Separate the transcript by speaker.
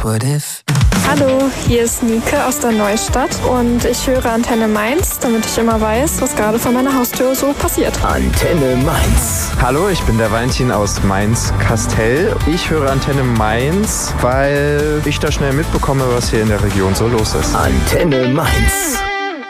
Speaker 1: what if?
Speaker 2: Hallo, hier ist Nike aus der Neustadt und ich höre Antenne Mainz, damit ich immer weiß, was gerade vor meiner Haustür so passiert.
Speaker 3: Antenne Mainz.
Speaker 4: Hallo, ich bin der Valentin aus Mainz-Kastell. Ich höre Antenne Mainz, weil ich da schnell mitbekomme, was hier in der Region so los ist.
Speaker 3: Antenne Mainz.